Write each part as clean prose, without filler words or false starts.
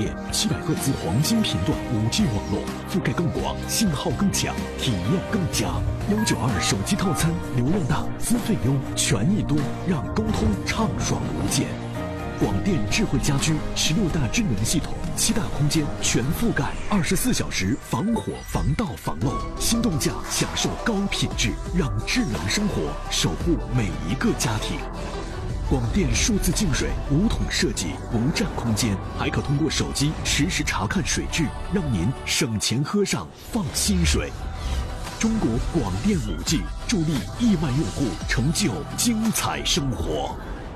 电，700赫兹黄金频段5G 网络，覆盖更广，信号更强，体验更佳。192手机套餐，流量大，资费优，权益多，让沟通畅爽无间。广电智慧家居16大智能系统，7大空间全覆盖，24小时防火、防盗、防漏。心动价享受高品质，让智能生活守护每一个家庭。广电数字净水无桶设计，不占空间，还可通过手机实时查看水质，让您省钱喝上放心水。中国广电5G助力亿万用户成就精彩生活。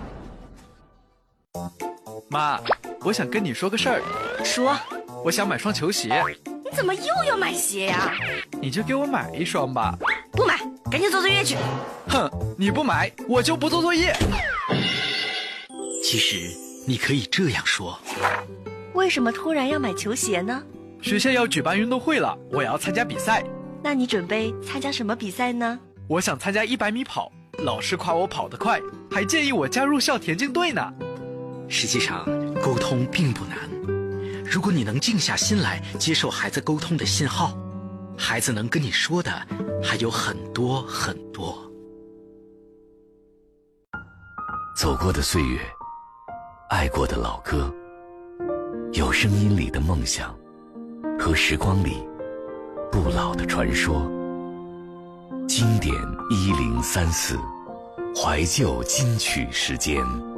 妈，我想跟你说个事儿。 说。 我想买双球鞋。 你怎么又要买鞋呀？ 你就给我买一双吧。 不买，赶紧做作业去。 哼，你不买，我就不做作业。 其实你可以这样说： 为什么突然要买球鞋呢？ 学校要举办运动会了，我要参加比赛。 那你准备参加什么比赛呢？ 我想参加100米跑，老师夸我跑得快，还建议我加入校田径队呢。 实际上，沟通并不难。如果你能静下心来接受孩子沟通的信号，孩子能跟你说的还有很多很多。 走过的岁月，爱过的老歌，有声音里的梦想，和时光里不老的传说。经典1034，怀旧金曲时间。